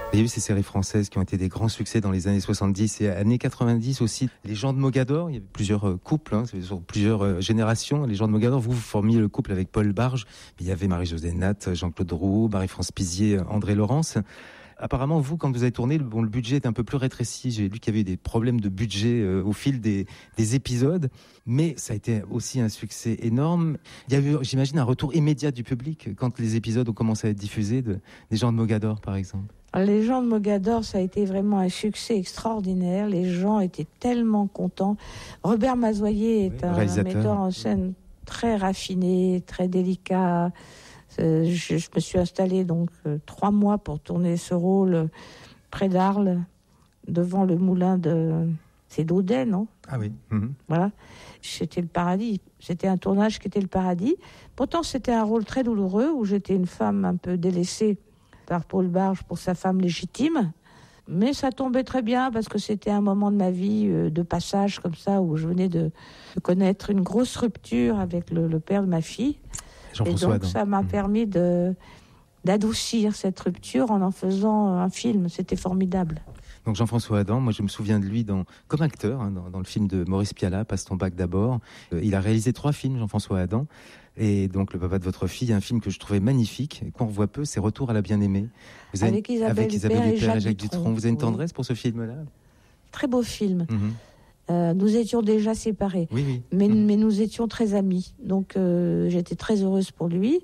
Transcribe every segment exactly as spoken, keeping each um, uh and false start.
Il y a eu ces séries françaises qui ont été des grands succès dans les années soixante-dix et années quatre-vingt-dix aussi. Les gens de Mogador, il y avait plusieurs couples, hein, sur plusieurs générations. Les gens de Mogador, vous, vous formiez le couple avec Paul Barge. Il y avait Marie-Josée Natte, Jean-Claude Roux, Marie-France Pizier, André Laurence. Apparemment, vous, quand vous avez tourné, bon, le budget est un peu plus rétréci. J'ai lu qu'il y avait des problèmes de budget euh, au fil des, des épisodes, mais ça a été aussi un succès énorme. Il y a eu, j'imagine, un retour immédiat du public quand les épisodes ont commencé à être diffusés, de, des gens de Mogador, par exemple. Les gens de Mogador, ça a été vraiment un succès extraordinaire. Les gens étaient tellement contents. Robert Mazoyer est oui, un metteur en scène très raffiné, très délicat. Je, je me suis installée donc euh, trois mois pour tourner ce rôle euh, près d'Arles, devant le moulin de... C'est d'Audet, non ? Ah oui. Mm-hmm. Voilà. C'était le paradis. C'était un tournage qui était le paradis. Pourtant, c'était un rôle très douloureux où j'étais une femme un peu délaissée par Paul Barge pour sa femme légitime. Mais ça tombait très bien parce que c'était un moment de ma vie euh, de passage comme ça où je venais de, de connaître une grosse rupture avec le, le père de ma fille. Et donc Adam. Ça m'a mmh. permis de, d'adoucir cette rupture en en faisant un film. C'était formidable. Donc Jean-François Adam, moi je me souviens de lui dans, comme acteur, hein, dans, dans le film de Maurice Pialat, Passe ton bac d'abord. Euh, il a réalisé trois films, Jean-François Adam. Et donc Le papa de votre fille, un film que je trouvais magnifique, et qu'on revoit peu, c'est Retour à la bien-aimée. Vous avez, avec Isabelle, avec Isabelle Huppert et Jacques, et Jacques Dutronc. Dutronc. Vous avez une tendresse oui. pour ce film-là ? Très beau film. Mmh. Euh, nous étions déjà séparés, oui, oui. Mais, mmh. mais nous étions très amis. Donc euh, j'étais très heureuse pour lui.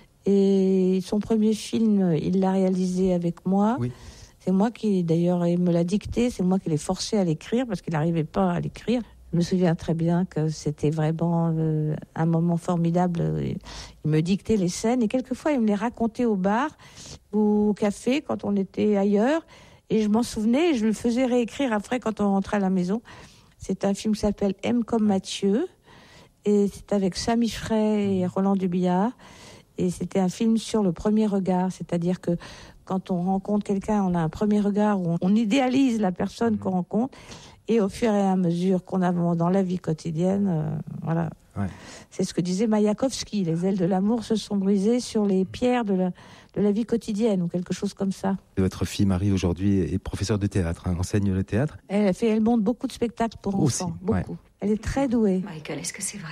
Et son premier film, il l'a réalisé avec moi. Oui. C'est moi qui, d'ailleurs, il me l'a dicté. C'est moi qui l'ai forcé à l'écrire parce qu'il n'arrivait pas à l'écrire. Je me souviens très bien que c'était vraiment euh, un moment formidable. Il me dictait les scènes et quelquefois, il me les racontait au bar ou au café quand on était ailleurs. Et je m'en souvenais et je le faisais réécrire après quand on rentrait à la maison. C'est un film qui s'appelle M comme Mathieu. Et c'est avec Samy Frey et Roland Dubillard. Et c'était un film sur le premier regard. C'est-à-dire que quand on rencontre quelqu'un, on a un premier regard où on, on idéalise la personne qu'on rencontre. Et au fur et à mesure qu'on avance dans la vie quotidienne, euh, voilà. Ouais. C'est ce que disait Mayakovsky. Les ailes de l'amour se sont brisées sur les pierres de la, de la vie quotidienne ou quelque chose comme ça. Votre fille Marie aujourd'hui est professeure de théâtre, hein, enseigne le théâtre. Elle fait, elle monte beaucoup de spectacles pour Aussi, enfants, beaucoup. Ouais. Elle est très douée. Michael, est-ce que c'est vrai ?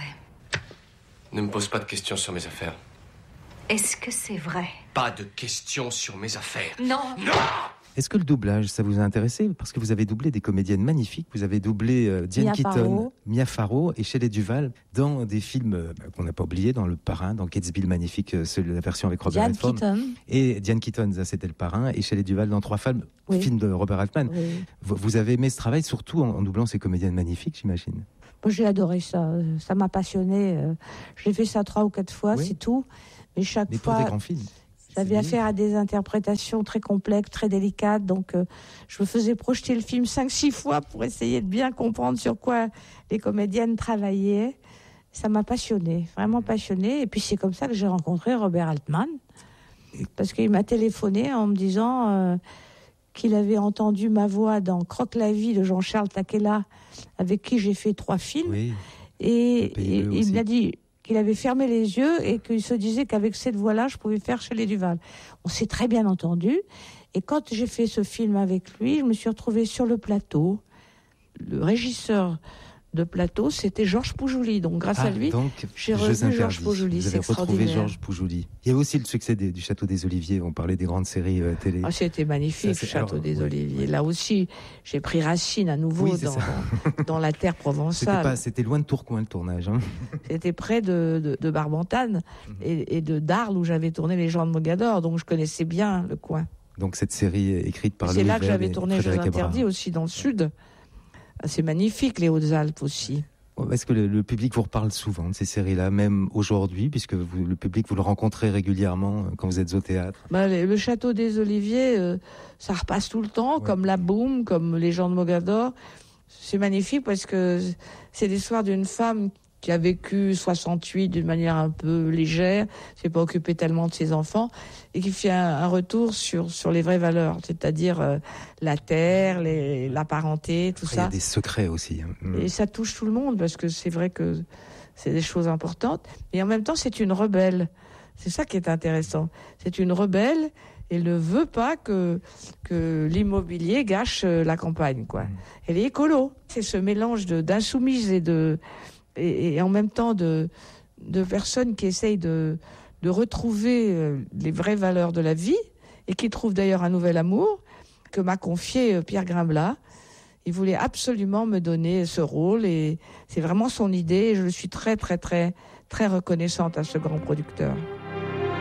Ne me pose pas de questions sur mes affaires. Est-ce que c'est vrai ? Pas de questions sur mes affaires. Non. Non. Est-ce que le doublage, ça vous a intéressé ? Parce que vous avez doublé des comédiennes magnifiques. Vous avez doublé euh, Diane Mia Keaton, Farrow. Mia Farrow et Shelley Duvall dans des films euh, qu'on n'a pas oubliés, dans Le Parrain, dans Gatsby le Magnifique, euh, la version avec Robert Diane Redford. Keaton. Et Diane Keaton, ça c'était Le Parrain, et Shelley Duvall dans Trois femmes, Oui. film de Robert Altman. Oui. Vous, vous avez aimé ce travail, surtout en, en doublant ces comédiennes magnifiques, j'imagine. Moi, j'ai adoré ça. Ça m'a passionné. J'ai fait ça trois ou quatre fois, Oui. c'est tout. Mais chaque Mais pour fois, des grands films. j'avais affaire à des interprétations très complexes, très délicates. Donc, euh, je me faisais projeter le film cinq, six fois pour essayer de bien comprendre sur quoi les comédiennes travaillaient. Ça m'a passionnée, vraiment passionnée. Et puis, c'est comme ça que j'ai rencontré Robert Altman. Parce qu'il m'a téléphoné en me disant euh, qu'il avait entendu ma voix dans Croque la vie de Jean-Charles Taquella, avec qui j'ai fait trois films. Oui. Et, et il m'a dit qu'il avait fermé les yeux et qu'il se disait qu'avec cette voix-là, je pouvais faire Shelley Duvall. On s'est très bien entendu. Et quand j'ai fait ce film avec lui, je me suis retrouvée sur le plateau. Le régisseur de plateau, c'était Georges Poujouli. Donc, grâce ah, à lui, donc, j'ai revu Georges Poujouli. Vous c'est avez retrouvé extraordinaire. Georges Poujouli. Il y a aussi le succès des, du Château des Oliviers. On parlait des grandes séries euh, télé. Ah, c'était magnifique, ça, Château alors, des oui, Oliviers. Oui. Là aussi, j'ai pris racine à nouveau oui, dans, dans, dans la terre provençale. C'était, pas, c'était loin de Tourcoing, le tournage. Hein. C'était près de, de, de Barbantane mm-hmm. et, et de d'Arles, où j'avais tourné Les gens de Mogador. Donc, je connaissais bien le coin. Donc, cette série écrite par Louis C'est là que Verne j'avais tourné Jeux interdits aussi, dans le sud. C'est magnifique, les Hautes-Alpes aussi. Est-ce que le, le public vous reparle souvent de ces séries-là, même aujourd'hui, puisque vous, le public, vous le rencontrez régulièrement quand vous êtes au théâtre ? Bah, le, le Château des Oliviers, euh, ça repasse tout le temps, ouais. Comme La Boum, comme Les gens de Mogador. C'est magnifique parce que c'est l'histoire d'une femme qui a vécu soixante-huit d'une manière un peu légère, s'est pas occupée tellement de ses enfants, et qui fait un, un retour sur sur les vraies valeurs, c'est-à-dire euh, la terre, les, la parenté, tout Après, ça. Il y a des secrets aussi. Mmh. Et ça touche tout le monde parce que c'est vrai que c'est des choses importantes. Et en même temps, c'est une rebelle. C'est ça qui est intéressant. C'est une rebelle Elle ne veut pas que, que l'immobilier gâche la campagne, quoi. Elle est écolo. C'est ce mélange de, d'insoumise et, de, et, et en même temps de, de personnes qui essayent de, de retrouver les vraies valeurs de la vie et qui trouvent d'ailleurs un nouvel amour que m'a confié Pierre Grimblat. Il voulait absolument me donner ce rôle et c'est vraiment son idée et je suis très, très, très, très reconnaissante à ce grand producteur.